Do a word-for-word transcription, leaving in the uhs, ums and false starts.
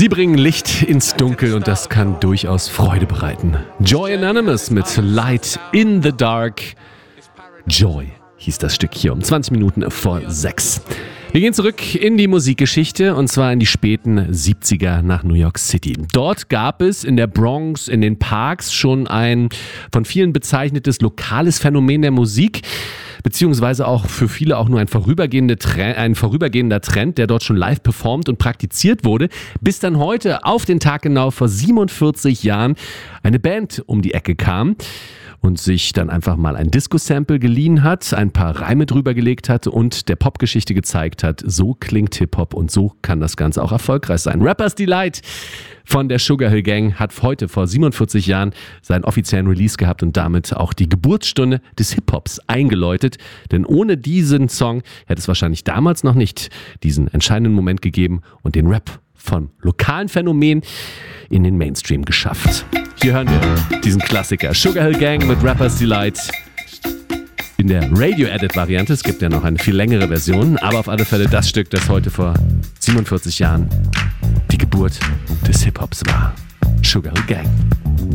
Sie bringen Licht ins Dunkel und das kann durchaus Freude bereiten. Joy Anonymous mit Light in the Dark. Joy hieß das Stück hier um zwanzig Minuten vor sechs. Wir gehen zurück in die Musikgeschichte und zwar in die späten siebziger nach New York City. Dort gab es in der Bronx, in den Parks schon ein von vielen bezeichnetes lokales Phänomen der Musik, beziehungsweise auch für viele auch nur ein, vorübergehende Trend, ein vorübergehender Trend, der dort schon live performt und praktiziert wurde, bis dann heute auf den Tag genau vor siebenundvierzig Jahren eine Band um die Ecke kam und sich dann einfach mal ein Disco-Sample geliehen hat, ein paar Reime drüber gelegt hat und der Popgeschichte gezeigt hat, so klingt Hip-Hop und so kann das Ganze auch erfolgreich sein. Rappers Delight von der Sugar Hill Gang hat heute vor siebenundvierzig Jahren seinen offiziellen Release gehabt und damit auch die Geburtsstunde des Hip-Hops eingeläutet. Denn ohne diesen Song hätte es wahrscheinlich damals noch nicht diesen entscheidenden Moment gegeben und den Rap von lokalen Phänomenen in den Mainstream geschafft. Hier hören wir diesen Klassiker Sugar Hill Gang mit Rappers Delight in der Radio-Edit-Variante. Es gibt ja noch eine viel längere Version, aber auf alle Fälle das Stück, das heute vor siebenundvierzig Jahren die Geburt des Hip-Hops war. Sugar Hill Gang.